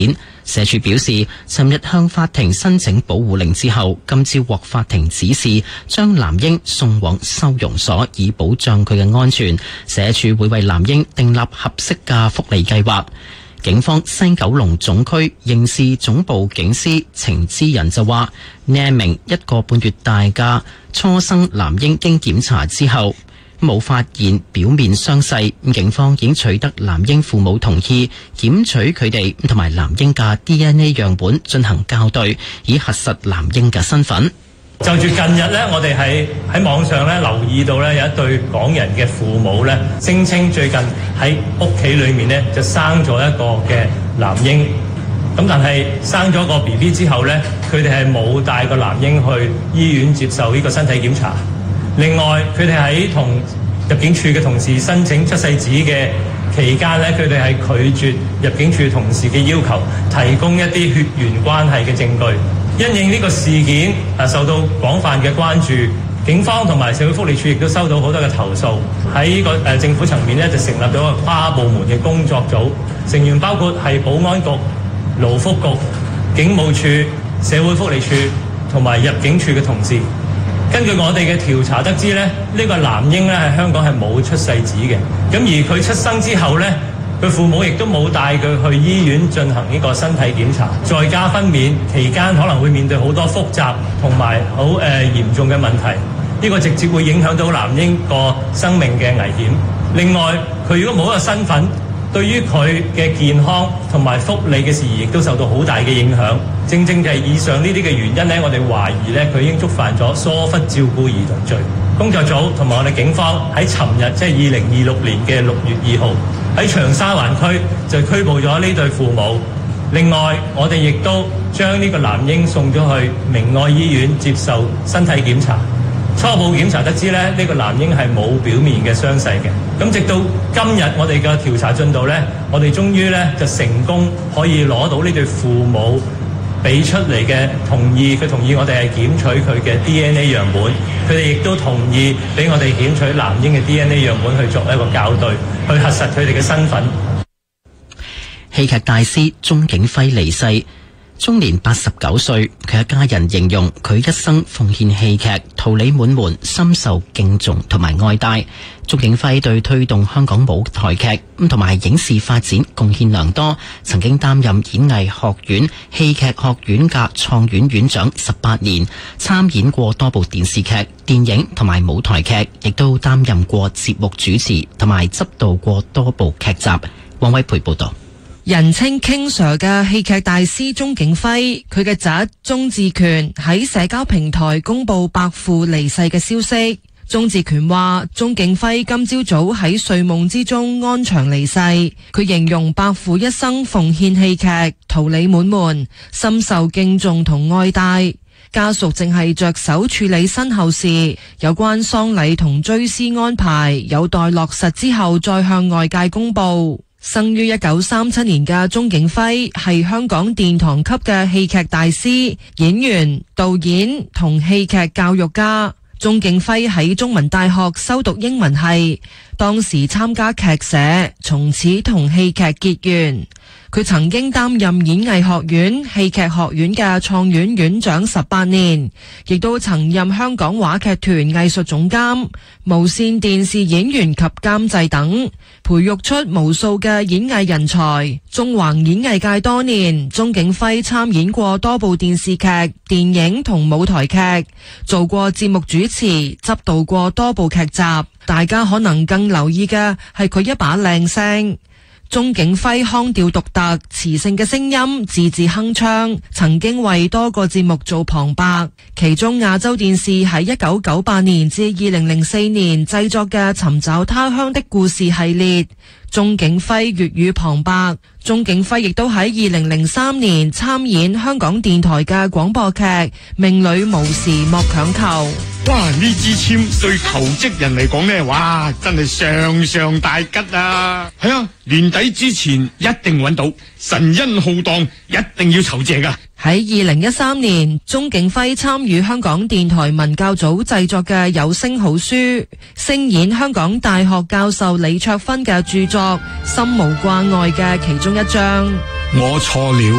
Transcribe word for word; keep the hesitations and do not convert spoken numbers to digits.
社署表示，尋日向法庭申請保護令之後，今朝獲法庭指示將男嬰送往收容所，以保障佢嘅安全。社署會為男嬰訂立合適嘅福利計劃。警方西九龍總區刑事總部警司程之仁就話，呢一名一個半月大嘅初生男嬰經檢查之後冇發現表面傷勢，警方已經取得男嬰父母同意，檢取佢哋同埋男嬰嘅 D N A 樣本進行校對，以核實男嬰嘅身份。 就住近日咧，我哋喺喺網上咧留意到咧有一對港人嘅父母咧，聲稱最近喺屋企裏面咧就生咗一個嘅男嬰，咁但係生咗個 B B 之後咧，佢哋係冇帶個男嬰去醫院接受呢個身體檢查。另外，佢哋喺同入境處嘅同事申請出世紙嘅期間咧，佢哋係拒絕入境處同事嘅要求，提供一啲血緣關係嘅證據。因應呢個事件啊，受到廣泛嘅關注，警方同埋社會福利署亦都收到好多嘅投訴。喺呢個誒政府層面咧，就成立咗個跨部門嘅工作組，成員包括係保安局、勞福局、警務處、社會福利署同埋入境處嘅同事。根據我哋嘅調查得知咧，呢個男嬰咧喺香港係冇出世紙嘅，咁而佢出生之後咧，佢父母亦都冇帶佢去醫院進行呢個身體檢查，在家分娩期間可能會面對好多複雜同埋好誒嚴重嘅問題，呢個直接會影響到男嬰個生命嘅危險。另外，佢如果冇一個身份，對於佢嘅健康同埋福利嘅事宜亦都受到好大嘅影響。正正就係以上呢啲嘅原因呢，我哋懷疑呢，佢已經觸犯咗疏忽照顧兒童罪。工作組同埋我哋警方喺尋日即係二零二六年嘅六月二號喺長沙灣區就拘捕咗呢對父母。另外，我哋亦都將呢個男嬰送咗去明愛醫院接受身體檢查。初步檢查得知咧，呢、這個男嬰係冇表面嘅傷勢嘅。咁直到今日我哋嘅調查進度呢，我哋終於呢就成功可以攞到呢對父母俾出嚟嘅同意，佢同意我哋係檢取佢嘅 D N A 樣本，佢哋亦都同意俾我哋檢取男嬰嘅 D N A 樣本去作一個校對，去核實佢哋嘅身份。 戲劇大師鍾景輝離世，終年八十九歲。佢嘅家人形容佢一生奉獻戲劇，桃李滿門，深受敬重同埋愛戴。鍾景輝對推動香港舞台劇同埋影視發展貢獻良多，曾經擔任演藝學院戲劇學院嘅創院院長十八年，參演過多部電視劇、電影同埋舞台劇，亦都擔任過節目主持同埋執導過多部劇集。王偉培報道。 人稱 King Sir 嘅戲劇大師鍾景輝，佢嘅侄鍾志權喺社交平台公布伯父離世嘅消息。鍾志權話：鍾景輝今朝早喺睡夢之中安詳離世。佢形容伯父一生奉獻戲劇，桃李滿門，深受敬重同愛戴。家屬正係着手處理身後事，有關喪禮同追思安排有待落實之後再向外界公布。生於一九三七年嘅鍾景輝係香港殿堂級嘅戲劇大師、演員、導演同戲劇教育家。鍾景輝喺中文大學修讀英文系，當時參加劇社，從此同戲劇結緣。佢曾經擔任演藝學院戲劇學院嘅創院院長十八年，亦都曾任香港話劇團藝術總監、無綫電視演員及監製等，培育出無數嘅演藝人才。縱橫演藝界多年，鍾景輝參演過多部電視劇、電影同舞台劇，做過節目主持，執導過多部劇集。大家可能更留意嘅係佢一把靚聲。鍾景輝腔調獨特、磁性嘅聲音，字字鏗鏘，曾經為多個節目做旁白。其中亞洲電視喺一九九八年至二零零四年製作嘅《尋找他鄉的故事》系列，鍾景輝粵語旁白。鍾景輝亦都喺二零零三年參演香港電台嘅廣播劇《命裏無時莫強求》。 哇！呢支簽對求職人嚟講呢，哇，真係上上大吉啊！係啊，年底之前一定揾到，神恩浩蕩，一定要酬謝噶。 喺二零一三年，鍾景輝參與香港電台文教組製作嘅有聲好書，聲演香港大學教授李卓芬嘅著作《心無掛礙》嘅其中一章。 我錯了。